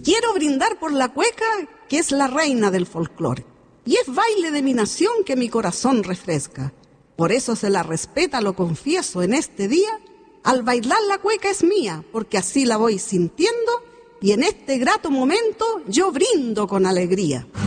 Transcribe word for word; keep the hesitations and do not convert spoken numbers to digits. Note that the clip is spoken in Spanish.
quiero brindar por la cueca, que es la reina del folclore. Y es baile de mi nación que mi corazón refresca. Por eso se la respeta, lo confieso, en este día. Al bailar la cueca es mía, porque así la voy sintiendo, y en este grato momento yo brindo con alegría.